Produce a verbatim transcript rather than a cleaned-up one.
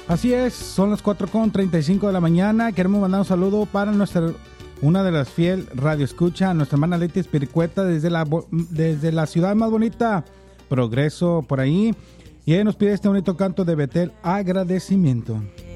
Así es, son las cuatro con treinta y cinco de la mañana. Queremos mandar un saludo para nuestra una de las fiel radio escucha, nuestra hermana Leti Espiricueta desde la, desde la ciudad más bonita, Progreso, por ahí. Y ella nos pide este bonito canto de Betel, Agradecimiento.